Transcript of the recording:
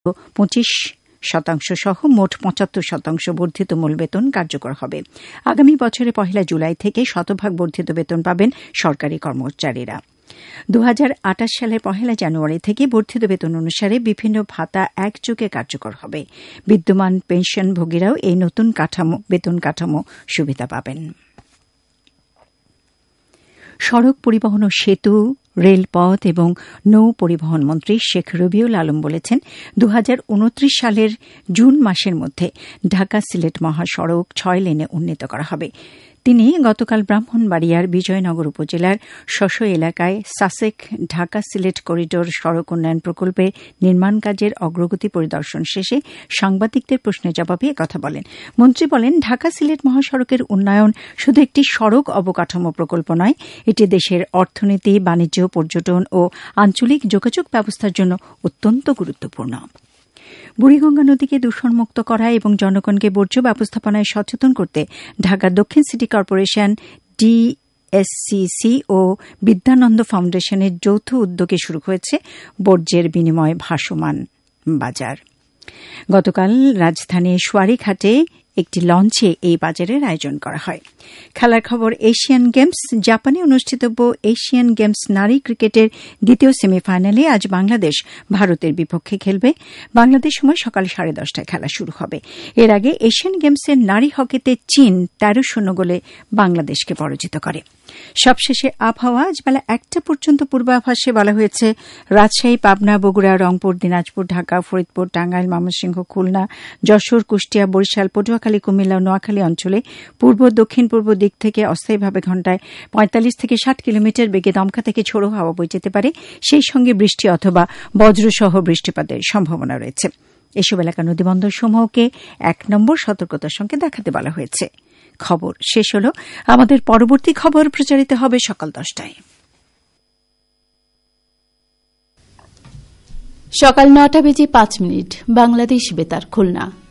25% সহ মোট 75% বর্ধিত মূল বেতন কার্যকর হবে। আগামী বছরের 1 জুলাই থেকে শতভাগ বর্ধিত বেতন পাবেন সরকারি কর্মচারীরা। 2028 সালের 1 জানুয়ারি থেকে বর্ধিত বেতন অনুসারে বিভিন্ন ভাতা একযোগে কার্যকর হবে। বিদ্যমান পেনশনভোগীরাও এই নতুন বেতন কাঠামো সুবিধা পাবেন। সড়ক পরিবহন ও সেতু, রেলপথ এবং নৌ পরিবহন মন্ত্রী শেখ রবিউল আলম বলেছেন, 2029 সালের জুন মাসের মধ্যে ঢাকা সিলেট মহাসড়ক 6 লেনে উন্নীত করা হবে। তিনি গতকাল ব্রাহ্মণবাড়িয়ার বিজয়নগর উপজেলার শস্য এলাকায় সাসেক ঢাকা সিলেট করিডোর সড়ক উন্নয়ন প্রকল্পের নির্মাণ কাজের অগ্রগতি পরিদর্শন শেষে সাংবাদিকদের প্রশ্নের জবাবে একথা বলেন। মন্ত্রী বলেন, ঢাকা সিলেট মহাসড়কের উন্নয়ন শুধু একটি সড়ক অবকাঠামো প্রকল্প নয়, এটি দেশের অর্থনীতি, বাণিজ্য, পর্যটন ও আঞ্চলিক যোগাযোগ ব্যবস্থার জন্য অত্যন্ত গুরুত্বপূর্ণ। বুড়িগঙ্গা নদীকে দূষণমুক্ত করা এবং জনগণকে বর্জ্য ব্যবস্থাপনায় সচেতন করতে ঢাকা দক্ষিণ সিটি কর্পোরেশন, ডিএসসিসি ও বিদ্যানন্দ ফাউন্ডেশনের যৌথ উদ্যোগে শুরু হয়েছে বর্জ্যের বিনিময়ে ভাসমান বাজার। গতকাল রাজধানীর সোয়ারীঘাটে একটি লঞ্চে এই বাজারের আয়োজন করা হয়। খেলার খবর, এশিয়ান গেমস। জাপানে অনুষ্ঠিতব্য এশিয়ান গেমস নারী ক্রিকেটের দ্বিতীয় সেমিফাইনালে আজ বাংলাদেশ ভারতের বিপক্ষে খেলবে। বাংলাদেশ সময় সকাল 10:30টায় খেলা শুরু হবে। এর আগে এশিয়ান গেমসের নারী হকিতে চীন 13-0 গোলে বাংলাদেশকে পরাজিত করে। সবশেষে আবহাওয়া। আজ বেলা 1টা পর্যন্ত পূর্বাভাসে বলা হয়েছে, রাজশাহী, পাবনা, বগুড়া, রংপুর, দিনাজপুর, ঢাকা, ফরিদপুর, টাঙ্গাইল, ময়মনসিংহ, খুলনা, যশোর, কুষ্টিয়া, বরিশাল, পটুয়াখালী, কুমিল্লা ও নোয়াখালী অঞ্চলে পূর্ব দক্ষিণ পূর্ব দিক থেকে অস্থায়ীভাবে ঘণ্টায় 45 থেকে 60 কিলোমিটার বেগে দমকা থেকে ঝোড়ো হাওয়া বয়ে যেতে পারে। সেই সঙ্গে বৃষ্টি অথবা বজ্রসহ বৃষ্টিপাতের সম্ভাবনা রয়েছে। এসব এলাকা নদীবন্দর সমূহকে 1 নম্বর সতর্কতার সঙ্গে দেখাতে বলা হয়েছে। খবর শেষ হল। আমাদের পরবর্তী খবর প্রচারিত হবে সকাল 10টায়। সকাল 9টা বেজে 5 মিনিট। বাংলাদেশ বেতার খুলনা।